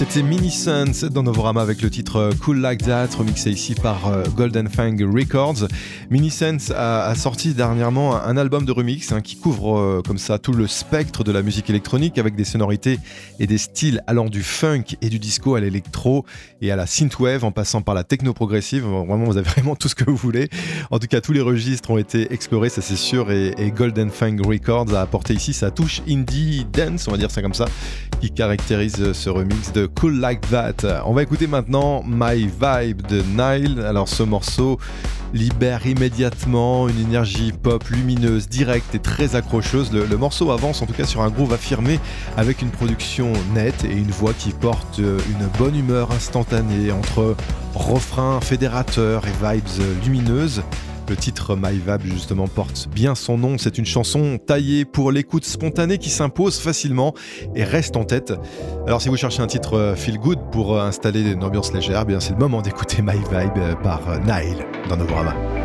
C'était Miniscence dans Novorama avec le titre Cool Like That, remixé ici par Golden Fang Records. Miniscence a sorti dernièrement un album de remix qui couvre comme ça tout le spectre de la musique électronique avec des sonorités et des styles allant du funk et du disco à l'électro et à la synthwave en passant par la techno progressive. Vraiment, vous avez vraiment tout ce que vous voulez. En tout cas, tous les registres ont été explorés, ça c'est sûr, et Golden Fang Records a apporté ici sa touche indie dance, on va dire ça comme ça, qui caractérise ce remix de Cool Like That. On va écouter maintenant My Vibe de Nile. Alors ce morceau libère immédiatement une énergie pop lumineuse, directe et très accrocheuse. Le morceau avance en tout cas sur un groove affirmé avec une production nette et une voix qui porte une bonne humeur instantanée entre refrain fédérateur et vibes lumineuses. Le titre My Vibe justement porte bien son nom, c'est une chanson taillée pour l'écoute spontanée qui s'impose facilement et reste en tête. Alors si vous cherchez un titre feel good pour installer une ambiance légère, bien c'est le moment d'écouter My Vibe par Nile dans Novorama.